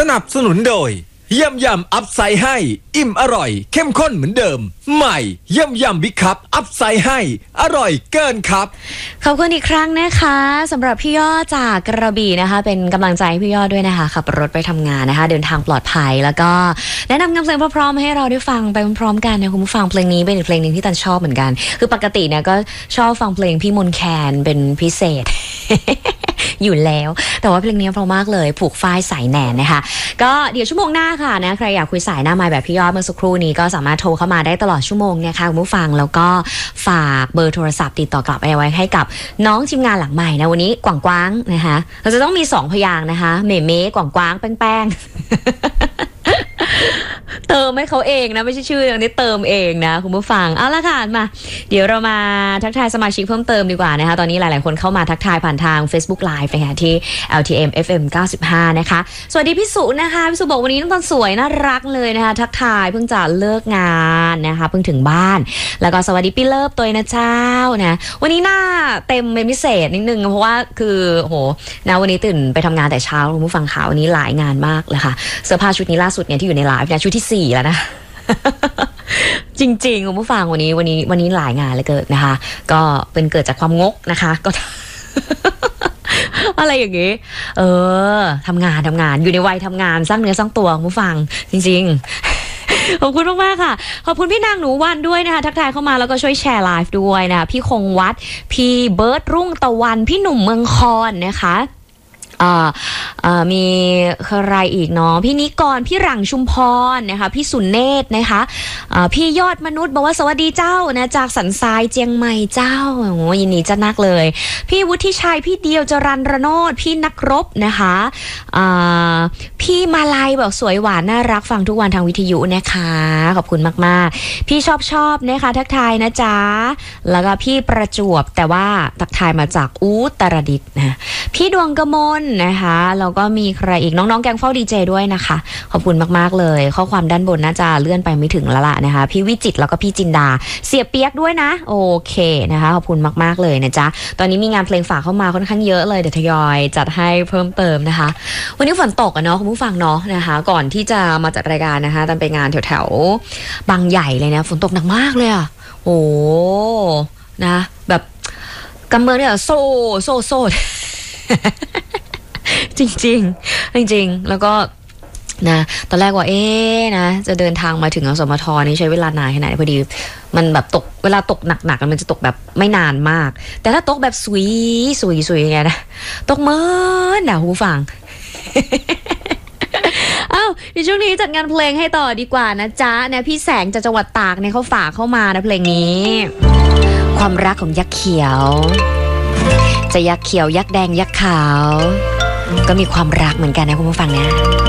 นับสนุนโดยยำอัพไซด์ให้อิ่มอร่อยเข้มข้นเหมือนเดิมใหม่ยำบิ๊กคัพอัพไซด์ให้อร่อยเกินครับขอบคุณอีกครั้งนะคะสำหรับพี่ยอดจากกระบี่นะคะเป็นกำลังใจให้พี่ยอดด้วยนะคะขับรถไปทำงานนะคะเดินทางปลอดภัยแล้วก็แนะนำเพลงพร้อมๆให้เราได้ฟังไปพร้อมๆกันนะคุณผู้ฟังเพลงนี้เป็นอีกเพลงนึงที่ตันชอบเหมือนกันคือปกติเนี่ยก็ชอบฟังเพลงพี่มนต์แคนเป็นพิเศษ อยู่แล้วแต่ว่าเพลงนี้เพราะมากเลยผูกฝ้ายสายแหนนนะคะก็เดี๋ยวชั่วโมงหน้าค่ะนะใครอยากคุยสายหน้าไมค์แบบพี่ยอดเมื่อสักครู่นี้ก็สามารถโทรเข้ามาได้ตลอดชั่วโมงนะคะคุณผู้ฟังแล้วก็ฝากเบอร์โทรศัพท์ติดต่อกลับไปไว้ให้กับน้องทีมงานหลังใหม่นะวันนี้กวางๆนะคะเราจะต้องมี2พยางค์นะคะเมกวางๆแป้งเติมให้เขาเองนะไม่ใช่ชื่ออย่างนี้เติมเองนะคุณผู้ฟังเอาละค่ะมาเดี๋ยวเรามาทักทายสมาชิกเพิ่มเติมดีกว่านะคะตอนนี้หลายๆคนเข้ามาทักทายผ่านทาง Facebook Live นะคะที่ LTM FM 95นะคะสวัสดีพี่สุนะคะพี่สุบอกวันนี้น้องตอนสวยน่ารักเลยนะคะทักทายเพิ่งจะเลิกงานนะคะเพิ่งถึงบ้านแล้วก็สวัสดีพี่เลิฟตัวนะเจ้านะวันนี้หน้าเต็มเป็นพิเศษนิดนึงเพราะว่าคือโหนะวันนี้ตื่นไปทำงานแต่เช้าคุณผู้ฟังข่าววันนี้หลายงานมากเลยค่ะเสื้อผ้าชุดนี้ล่าสุดเนี่ยที่อยู่ในไลฟ์เนี่ยชุดที่4แล้วนะ จริงๆคุณผู้ฟังวันนี้หลายงานเลยเกิดนะคะก็เป็นเกิดจากความงกนะคะก็ อะไรอย่างงี้ทำงานอยู่ในวัยทำงานสร้างเนื้อสร้างตัวคุณผู้ฟังจริงๆ ขอบคุณมากๆค่ะขอบคุณพี่นางหนูวันด้วยนะคะทักทายเข้ามาแล้วก็ช่วยแชร์ไลฟ์ด้วยนะพี่คงวัดพี่เบิร์ดรุ่งตะวันพี่หนุ่มเมืองคอนนะคะมีใครอีกเนาะพี่นิกรพี่หลังชุมพรนะคะพี่สุเนศนะคะพี่ยอดมนุษย์บอกว่าสวัสดีเจ้านะจากสันทรายเจียงใหม่เจ้าโอ้ยินดีจะนักเลยพี่วุฒิชัยพี่เดียวจรัญระโนดพี่นักรบนะคะพี่มาลัยบอกสวยหวานน่ารักฟังทุกวันทางวิทยุนะคะขอบคุณมากๆพี่ชอบนะคะทักทายนะจ๊ะแล้วก็พี่ประจวบแต่ว่าทักทายมาจากอุตรดิตถ์นะพี่ดวงกมลนะคะแล้วก็มีใครอีกน้องๆแกงเฝ้าดีเจด้วยนะคะขอบคุณมากๆเลยข้อความด้านบนน่าจะเลื่อนไปไม่ถึงแล้วล่ะนะคะพี่วิจิตรแล้วก็พี่จินดาเสียเปียกด้วยนะโอเคนะคะขอบคุณมากๆเลยนะจ๊ะตอนนี้มีงานเพลงฝากเข้ามาค่อนข้างเยอะเลยเดี๋ยวทยอยจัดให้เพิ่มเติมนะคะวันนี้ฝนตกอะเนาะคุณผู้ฟังเนาะนะคะก่อนที่จะมาจัดรายการนะคะตอนไปงานแถวๆบางใหญ่เลยนะฝนตกหนักมากเลยอะโอ้นะแบบกำเมืองเนี่ยโซ่จริงแล้วก็นะตอนแรกว่านะจะเดินทางมาถึงอสมทนี่ใช้เวลานานขนาดไหนพอดีมันแบบตกเวลาตกหนักๆมันจะตกแบบไม่นานมากแต่ถ้าตกแบบสวยไงนะตกเหมือนนะหูฟัง อ้าวในช่วงนี้จัดงานเพลงให้ต่อดีกว่านะจ๊ะนะพี่แสงจากจังหวัดตากเนี่ยเขาฝากเข้ามานะเพลงนี้ความรักของยักษ์เขียวจะยักษ์เขียวยักษ์แดงยักษ์ขาวก็มีความรักเหมือนกันนะคุณผู้ฟังนะ